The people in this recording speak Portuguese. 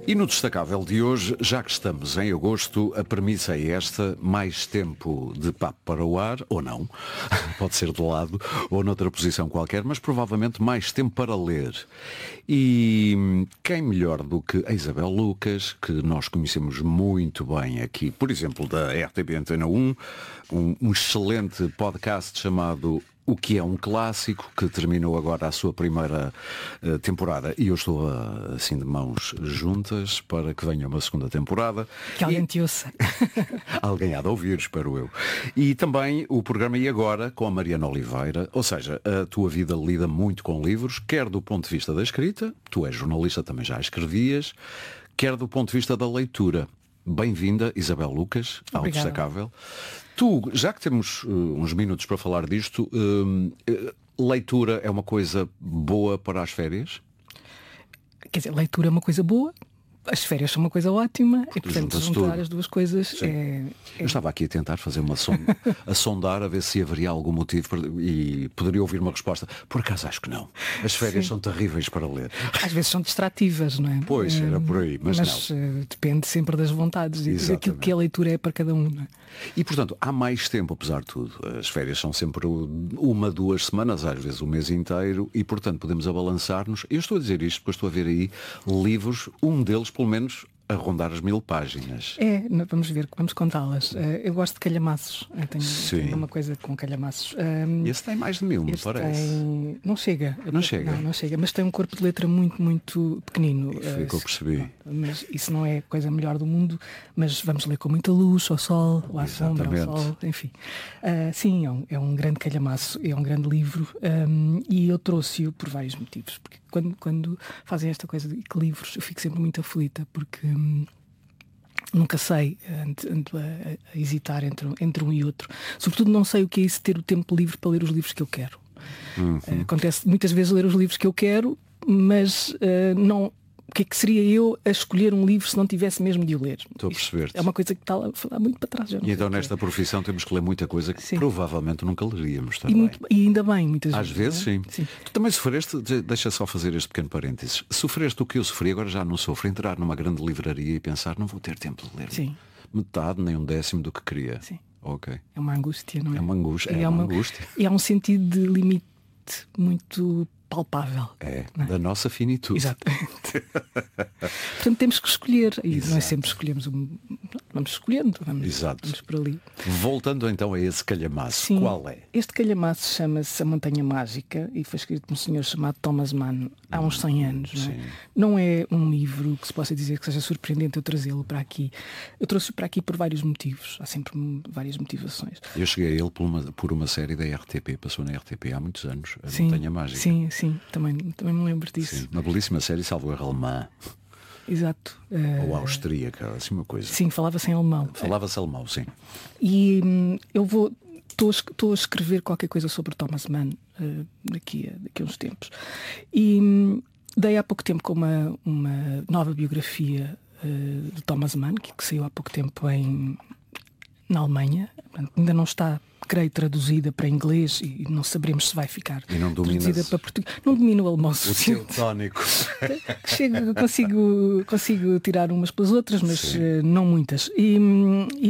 E no destacável de hoje, já que estamos em agosto, a premissa é esta: mais tempo de papo para o ar, ou não, pode ser de lado, ou noutra posição qualquer, mas provavelmente mais tempo para ler. E quem melhor do que a Isabel Lucas, que nós conhecemos muito bem aqui, por exemplo, da RTP Antena 1, um excelente podcast chamado O que é um Clássico, que terminou agora a sua primeira temporada, e eu estou assim de mãos juntas para que venha uma segunda temporada. Que alguém te ouça. Alguém há de ouvir, espero eu. E também o programa E Agora, com a Mariana Oliveira. Ou seja, a tua vida lida muito com livros, quer do ponto de vista da escrita, tu és jornalista, também já escrevias, quer do ponto de vista da leitura. Bem-vinda, Isabel Lucas, ao Obrigada. Destacável. Tu, já que temos uns minutos para falar disto, leitura é uma coisa boa para as férias? Quer dizer, leitura é uma coisa boa, as férias são uma coisa ótima e, portanto, junta-se juntar tudo. as duas coisas Eu estava aqui a tentar fazer a sondar, a ver se haveria algum motivo e poderia ouvir uma resposta. Por acaso acho que não. As férias são terríveis para ler. Às vezes são distrativas, não é? Pois, era por aí, mas não. Depende sempre das vontades e Exatamente. daquilo que a leitura é para cada um, não é? E portanto, há mais tempo, apesar de tudo. As férias são sempre 1-2 semanas, às vezes o mês inteiro, e portanto podemos abalançar-nos. Eu estou a dizer isto porque estou a ver aí livros, um deles pelo menos a rondar as 1000 páginas. Vamos ver, vamos contá-las. Eu gosto de calhamaços. Eu tenho uma coisa com calhamaços. Esse tem mais de 1000, me parece. Não chega. Não chega? Não chega, mas tem um corpo de letra muito, muito pequenino. Foi o que eu percebi. Mas isso não é a coisa melhor do mundo, mas vamos ler com muita luz, ao sol, ou à sombra, ao sol, enfim. Sim, é um grande calhamaço, é um grande livro, e eu trouxe-o por vários motivos. Porque quando fazem esta coisa de que livros, eu fico sempre muito aflita, porque nunca sei, ando a hesitar entre um e outro. Sobretudo não sei o que é isso, ter o tempo livre para ler os livros que eu quero. Acontece muitas vezes ler os livros que eu quero, mas não. O que é que seria eu a escolher um livro se não tivesse mesmo de o ler? Estou a perceber-te. É uma coisa que está lá muito para trás. E então nesta profissão temos que ler muita coisa que provavelmente nunca leríamos também. E ainda bem, muitas Às vezes sim. Tu também sofreste, deixa só fazer este pequeno parênteses, sofreste o que eu sofri, agora já não sofro, entrar numa grande livraria e pensar, não vou ter tempo de ler. Sim. Metade, nem 1/10 do que queria. Sim. Ok. É uma angústia, não é? É uma angústia. E é uma angústia. E há um sentido de limite muito palpável. É, da nossa finitude. Exatamente. Portanto, temos que escolher. E nós sempre escolhemos vamos escolhendo, vamos por ali. Voltando então a esse calhamaço, Sim, qual é? Este calhamaço chama-se A Montanha Mágica e foi escrito por um senhor chamado Thomas Mann há uns 100 anos. Não é um livro que se possa dizer que seja surpreendente eu trazê-lo para aqui. Eu trouxe-o para aqui por vários motivos. Há sempre várias motivações. Eu cheguei a ele por uma série da RTP, passou na RTP há muitos anos, A Montanha Mágica. Sim, também me lembro disso. Sim, uma belíssima série, salvo erro, alemã. Exato. Ou austríaca, assim uma coisa. Sim, falava-se em alemão. Falava-se alemão, sim. E estou a escrever qualquer coisa sobre o Thomas Mann daqui a uns tempos. E dei há pouco tempo com uma nova biografia de Thomas Mann, que saiu há pouco tempo na Alemanha. Ainda não está, creio, traduzida para inglês e não saberemos se vai ficar traduzida para português. Não domino o alemão suficiente. O teu tónico. Consigo tirar umas pelas outras, mas não muitas. E